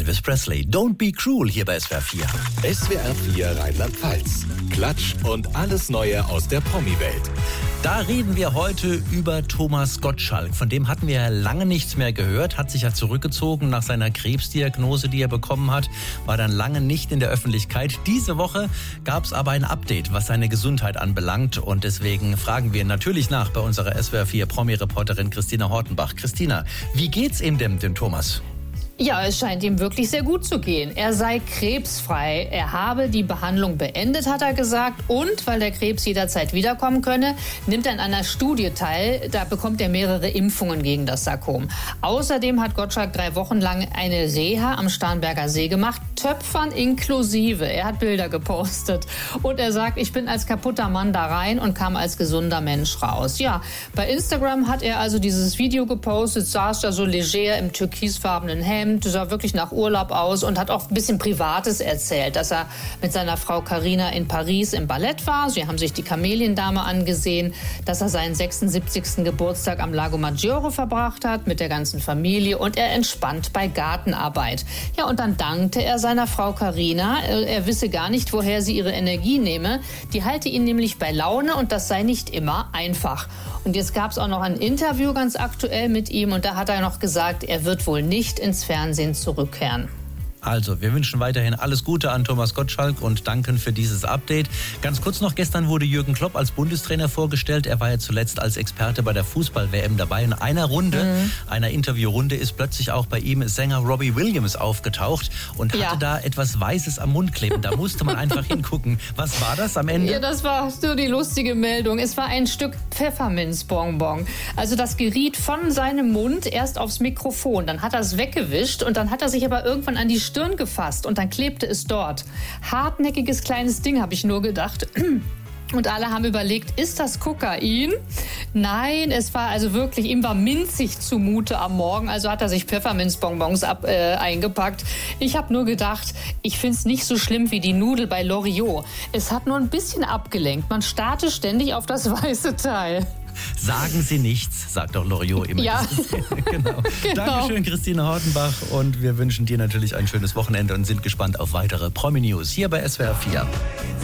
Elvis Presley. Don't be cruel hier bei SWR 4. SWR 4 Rheinland-Pfalz. Klatsch und alles Neue aus der Promi-Welt. Da reden wir heute über Thomas Gottschalk. Von dem hatten wir ja lange nichts mehr gehört, hat sich ja zurückgezogen nach seiner Krebsdiagnose, die er bekommen hat, war dann lange nicht in der Öffentlichkeit. Diese Woche gab es aber ein Update, was seine Gesundheit anbelangt, und deswegen fragen wir natürlich nach bei unserer SWR 4 Promi-Reporterin Christina Hortenbach. Christina, wie geht's ihm denn, dem Thomas? Ja, es scheint ihm wirklich sehr gut zu gehen. Er sei krebsfrei. Er habe die Behandlung beendet, hat er gesagt. Und weil der Krebs jederzeit wiederkommen könne, nimmt er an einer Studie teil. Da bekommt er mehrere Impfungen gegen das Sarkom. Außerdem hat Gottschalk 3 Wochen lang eine Reha am Starnberger See gemacht. Töpfern inklusive. Er hat Bilder gepostet. Und er sagt, ich bin als kaputter Mann da rein und kam als gesunder Mensch raus. Ja, bei Instagram hat er also dieses Video gepostet, saß da so leger im türkisfarbenen Hemd, sah wirklich nach Urlaub aus und hat auch ein bisschen Privates erzählt, dass er mit seiner Frau Carina in Paris im Ballett war. Sie haben sich die Kameliendame angesehen, dass er seinen 76. Geburtstag am Lago Maggiore verbracht hat mit der ganzen Familie, und er entspannt bei Gartenarbeit. Ja, und dann dankte er seiner Frau Carina. Er wisse gar nicht, woher sie ihre Energie nehme. Die halte ihn nämlich bei Laune, und das sei nicht immer einfach. Und jetzt gab es auch noch ein Interview ganz aktuell mit ihm, und da hat er noch gesagt, er wird wohl nicht ins Fernsehen zurückkehren. Also, wir wünschen weiterhin alles Gute an Thomas Gottschalk und danken für dieses Update. Ganz kurz noch, gestern wurde Jürgen Klopp als Bundestrainer vorgestellt. Er war ja zuletzt als Experte bei der Fußball-WM dabei. In einer Runde, einer Interviewrunde, ist plötzlich auch bei ihm Sänger Robbie Williams aufgetaucht und hatte da etwas Weißes am Mund kleben. Da musste man einfach hingucken. Was war das am Ende? Ja, das war so die lustige Meldung. Es war ein Stück Pfefferminzbonbon. Also das geriet von seinem Mund erst aufs Mikrofon. Dann hat er es weggewischt und dann hat er sich aber irgendwann an die Stirn gefasst und dann klebte es dort. Hartnäckiges kleines Ding, habe ich nur gedacht. Und alle haben überlegt, ist das Kokain? Nein, es war also wirklich, ihm war minzig zumute am Morgen, also hat er sich Pfefferminzbonbons eingepackt. Ich habe nur gedacht, ich finde es nicht so schlimm wie die Nudel bei Loriot. Es hat nur ein bisschen abgelenkt. Man starrte ständig auf das weiße Teil. Sagen Sie nichts, sagt auch Loriot immer. Ja. Genau. Dankeschön, Christine Hortenbach. Und wir wünschen dir natürlich ein schönes Wochenende und sind gespannt auf weitere Promi-News hier bei SWR 4.